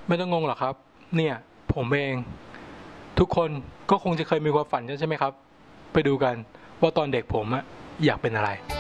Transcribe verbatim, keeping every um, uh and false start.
ไม่ต้องงงหรอกครับเนี่ยผมเองทุกคนก็คงจะเคยมีความฝันกันใช่ไหมครับไปดูกันว่าตอนเด็กผมอะอยากเป็นอะไร